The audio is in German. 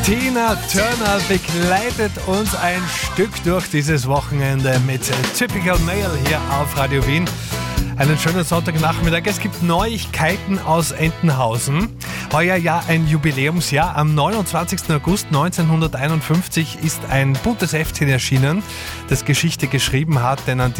Tina Turner begleitet uns ein Stück durch dieses Wochenende mit Typical Male hier auf Radio Wien. Einen schönen Sonntagnachmittag. Es gibt Neuigkeiten aus Entenhausen. Heuer ja ein Jubiläumsjahr. Am 29. August 1951 ist ein buntes Heftchen erschienen, das Geschichte geschrieben hat, denn an